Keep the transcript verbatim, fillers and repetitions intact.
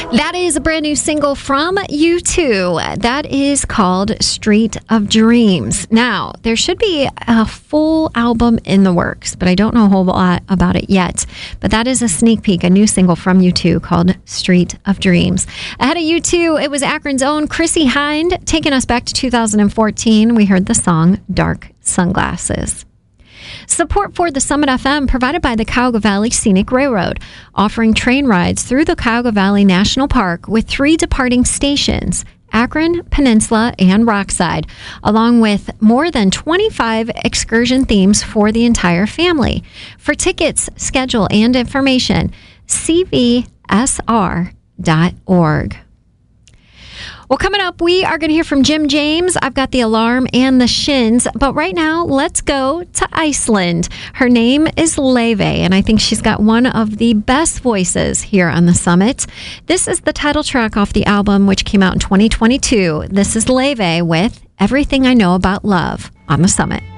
That is a brand new single from U two. That is called Street of Dreams. Now, there should be a full album in the works, but I don't know a whole lot about it yet. But that is a sneak peek, a new single from U two called Street of Dreams. Ahead of U two, it was Akron's own Chrissie Hynde taking us back to two thousand fourteen. We heard the song Dark Sunglasses. Support for the Summit F M provided by the Cuyahoga Valley Scenic Railroad, offering train rides through the Cuyahoga Valley National Park with three departing stations, Akron, Peninsula, and Rockside, along with more than twenty-five excursion themes for the entire family. For tickets, schedule, and information, c v s r dot org. Well, coming up, we are going to hear from Jim James. I've got the alarm and the shins. But right now, let's go to Iceland. Her name is Laufey, and I think she's got one of the best voices here on the Summit. This is the title track off the album, which came out in twenty twenty-two. This is Laufey with Everything I Know About Love on the Summit.